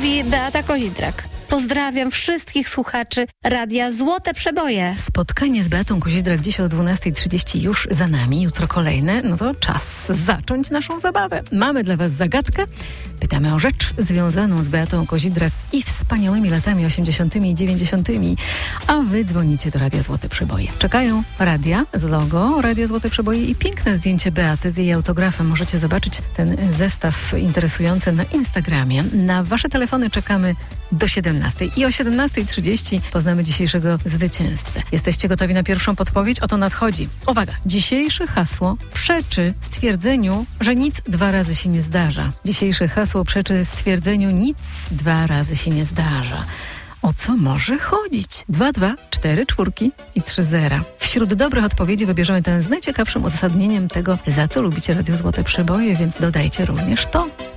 Mówi Beata Kozidrak. Pozdrawiam wszystkich słuchaczy Radia Złote Przeboje. Spotkanie z Beatą Kozidrak dziś o 12:30 już za nami. Jutro kolejne. No to czas zacząć naszą zabawę. Mamy dla was zagadkę. Pytamy o rzecz związaną z Beatą Kozidrak i wspaniałymi latami 80. i 90. A wy dzwonicie do Radia Złote Przeboje. Czekają radia z logo Radia Złote Przeboje i piękne zdjęcie Beaty z jej autografem. Możecie zobaczyć ten zestaw interesujący na Instagramie. Na wasze telefony czekamy do 17:00 i o 17:30 poznamy dzisiejszego zwycięzcę. Jesteście gotowi na pierwszą podpowiedź? Oto nadchodzi. Uwaga! Dzisiejsze hasło przeczy stwierdzeniu, że nic 2 razy się nie zdarza. Dzisiejsze hasło przeczy stwierdzeniu nic 2 razy się nie zdarza. O co może chodzić? 2, 2, 4, 4 i 3 zera. Wśród dobrych odpowiedzi wybierzemy ten z najciekawszym uzasadnieniem tego, za co lubicie Radio Złote Przeboje, więc dodajcie również to.